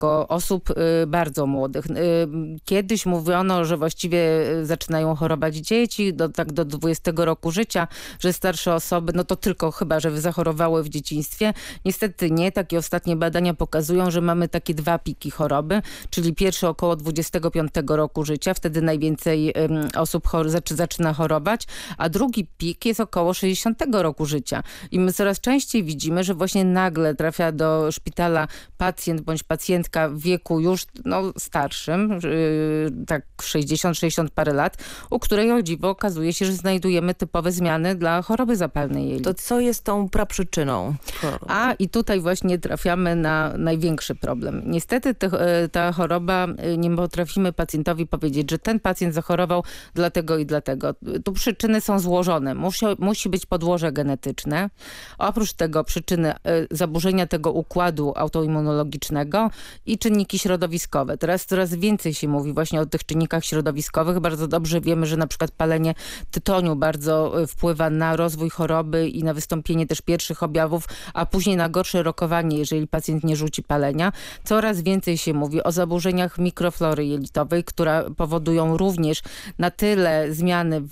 przypadku osób bardzo młodych. Kiedyś mówiono, że właściwie zaczynają chorować dzieci do 20 roku życia, że starsze osoby, no to tylko chyba, że zachorowały w dzieciństwie. Niestety nie. Takie ostatnie badania pokazują, że mamy takie dwa piki choroby, czyli pierwszy około 25 roku życia, wtedy najwięcej osób zaczyna chorować, a drugi pik jest około 60 roku życia. I my coraz częściej widzimy, że właśnie nagle trafia do szpitala pacjent bądź pacjentka w wieku już starszym, tak 60 parę lat, u której o dziwo okazuje się, że znajdujemy typowe zmiany dla choroby zapalnej jelit. To co jest tą praprzyczyną choroby? I tutaj właśnie trafiamy na największy problem. Niestety ta choroba, nie potrafimy pacjentowi powiedzieć, że ten pacjent zachorował dlatego i dlatego. Tu przyczyny są złożone. Musi być podłoże genetyczne. Oprócz tego przyczyny zaburzenia tego układu autoimmunologicznego i czynniki środowiskowe. Teraz coraz więcej się mówi właśnie o tych czynnikach środowiskowych. Bardzo dobrze wiemy, że na przykład palenie tytoniu bardzo wpływa na rozwój choroby i na wystąpienie też pierwszych objawów, a później na gorsze rokowanie, jeżeli pacjent nie rzuci palenia. Coraz więcej się mówi o zaburzeniach mikroflory jelitowej, które powodują również na tyle zmiany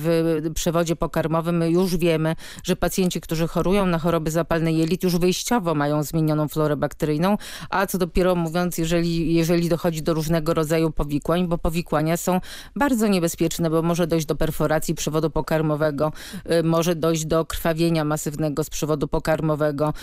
w przewodzie pokarmowym. My już wiemy, że pacjenci, którzy chorują na choroby zapalne jelit, już wyjściowo mają zmienioną florę bakteryjną, a co dopiero mówiąc, jeżeli dochodzi do różnego rodzaju powikłań, bo powikłania są bardzo niebezpieczne, bo może dojść do perforacji przewodu pokarmowego, może dojść do krwawienia masywnego z przewodu pokarmowego.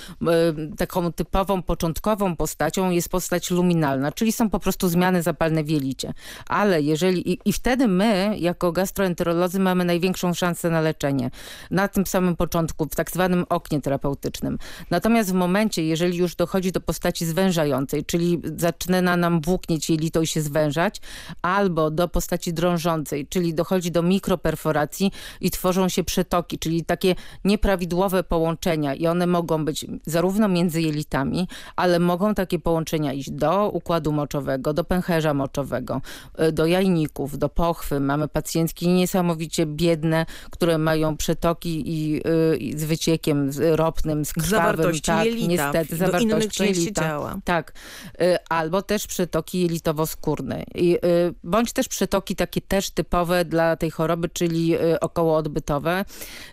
Taką typową, początkową postacią jest postać luminalna, czyli są po prostu zmiany zapalne w jelicie. Ale i wtedy my, jako gastroenterolodzy, mamy największą szansę na leczenie. Na tym samym początku, w tak zwanym oknie terapeutycznym. Natomiast w momencie, jeżeli już dochodzi do postaci zwężającej, czyli zaczyna nam włóknieć jelito i się zwężać, albo do postaci drążącej, czyli dochodzi do mikroperforacji i tworzą się przetoki, czyli takie nieprawidłowe połączenia i one mogą być zarówno między jelitami, ale mogą takie połączenia iść do układu moczowego, do pęcherza moczowego, do jajników, do pochwy. Mamy pacjentki niesamowicie biedne, które mają przetoki i z wyciekiem ropnym, z krwawym. Zawartości tak, jelita. Niestety, Do innych zawartości części jelita. ciała. Tak. Albo też przetoki jelitowo-skórne. Bądź też przetoki takie też typowe dla tej choroby, czyli okołoodbytowe.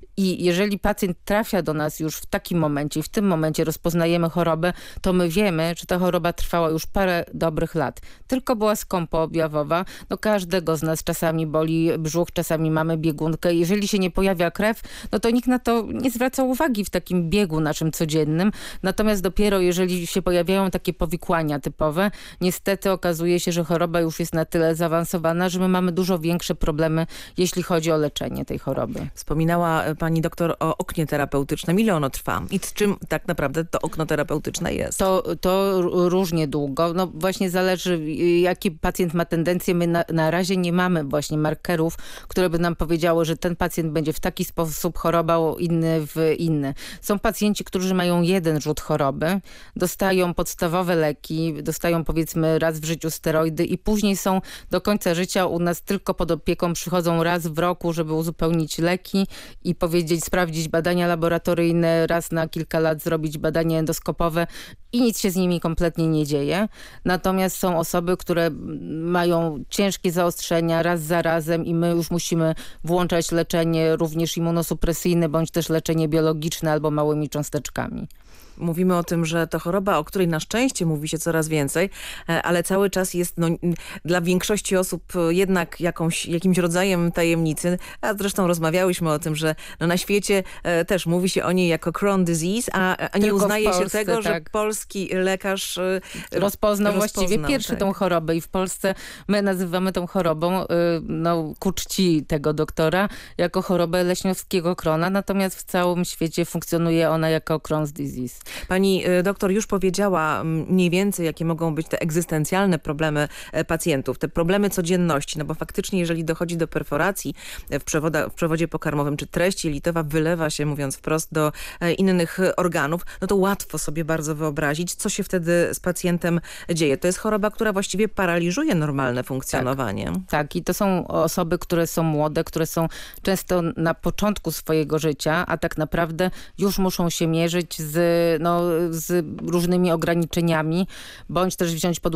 I jeżeli pacjent trafia do nas już w takim momencie i w tym momencie rozpoznajemy chorobę, to my wiemy, że ta choroba trwała już parę dobrych lat. Tylko była skąpoobjawowa. No każdego z nas czasami boli brzuch, czasami mamy biegunkę. Jeżeli się nie pojawia krew, no to nikt na to nie zwraca uwagi w takim biegu naszym codziennym. Natomiast dopiero jeżeli się pojawiają takie powikłania typowe, niestety okazuje się, że choroba już jest na tyle zaawansowana, że my mamy dużo większe problemy, jeśli chodzi o leczenie tej choroby. Wspominała pani doktor o oknie terapeutycznym. Ile ono trwa? I z czym tak naprawdę to okno terapeutyczne jest? To różnie długo. No właśnie zależy, jaki pacjent ma tendencję. My na razie nie mamy właśnie markerów, które by nam powiedziały, że ten pacjent będzie w taki sposób chorował, inny w inny. Są pacjenci, którzy mają jeden rzut choroby, dostają podstawowe leki, dostają powiedzmy raz w życiu steroidy i później są do końca życia u nas tylko pod opieką, przychodzą raz w roku, żeby uzupełnić leki i sprawdzić badania laboratoryjne, raz na kilka lat zrobić badanie endoskopowe i nic się z nimi kompletnie nie dzieje. Natomiast są osoby, które mają ciężkie zaostrzenia raz za razem i my już musimy włączać leczenie również immunosupresyjne bądź też leczenie biologiczne albo małymi cząsteczkami. Mówimy o tym, że to choroba, o której na szczęście mówi się coraz więcej, ale cały czas jest dla większości osób jednak jakimś rodzajem tajemnicy. A zresztą rozmawiałyśmy o tym, że na świecie też mówi się o niej jako Crohn disease, a nie uznaje się tego, tak, że polski lekarz rozpoznał właściwie pierwszy tą chorobę i w Polsce my nazywamy tą chorobą ku czci tego doktora jako chorobę leśniowskiego Crohna, natomiast w całym świecie funkcjonuje ona jako Crohn's disease. Pani doktor już powiedziała mniej więcej, jakie mogą być te egzystencjalne problemy pacjentów, te problemy codzienności, no bo faktycznie jeżeli dochodzi do perforacji w przewodzie pokarmowym, czy treść jelitowa wylewa się, mówiąc wprost, do innych organów, no to łatwo sobie bardzo wyobrazić, zarazić. Co się wtedy z pacjentem dzieje? To jest choroba, która właściwie paraliżuje normalne funkcjonowanie. Tak, i to są osoby, które są młode, które są często na początku swojego życia, a tak naprawdę już muszą się mierzyć z różnymi ograniczeniami, bądź też wziąć pod